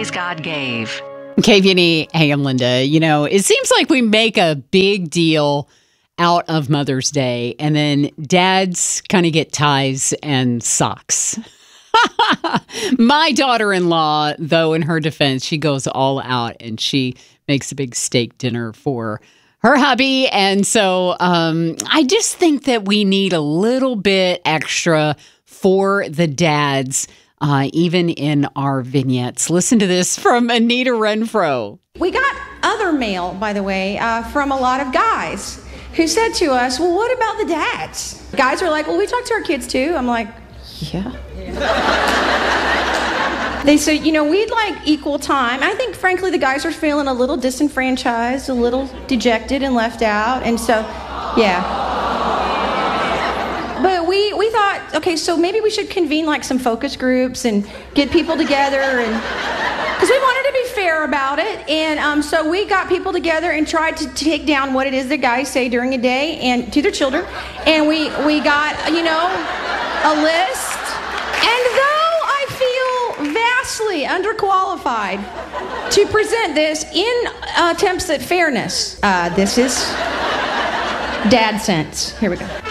days God gave. Okay, Vinny. Hey, I'm Linda. You know, it seems like we make a big deal out of Mother's Day, and then dads kind of get ties and socks. My daughter-in-law, though, in her defense, she goes all out and she makes a big steak dinner for her hubby. And so I just think that we need a little bit extra for the dads, even in our vignettes. Listen to this from Anita Renfro. We got other mail, by the way, from a lot of guys who said to us, well, what about the dads? Guys are like, well, we talk to our kids too. I'm like, yeah. They said, you know, we'd like equal time. I think, frankly, the guys are feeling a little disenfranchised, a little dejected and left out. And so, yeah. But we thought, okay, so maybe we should convene like some focus groups and get people together, and because we wanted to be fair about it. And so we got people together and tried to take down what it is that guys say during a day and to their children. And we got, you know, a list. And though I feel vastly underqualified to present this in attempts at fairness, this is dad sense. Here we go.